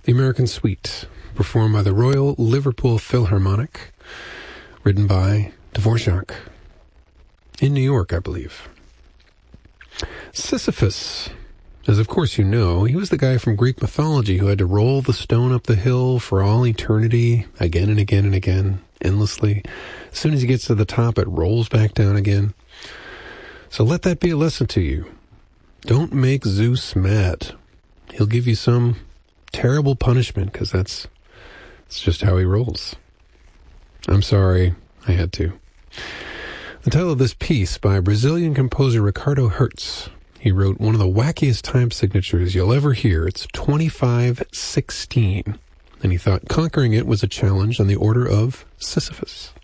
The American Suite, performed by the Royal Liverpool Philharmonic, written by Dvorak, in New York, I believe. Sisyphus, as of course you know, he was the guy from Greek mythology who had to roll the stone up the hill for all eternity, again and again and again, endlessly. As soon as he gets to the top, it rolls back down again. So let that be a lesson to you. Don't make Zeus mad. He'll give you some terrible punishment, because it's just how he rolls. I'm sorry, I had to. The title of this piece by Brazilian composer Ricardo Hertz. He wrote one of the wackiest time signatures you'll ever hear. It's 2516. And he thought conquering it was a challenge on the order of Sisyphus.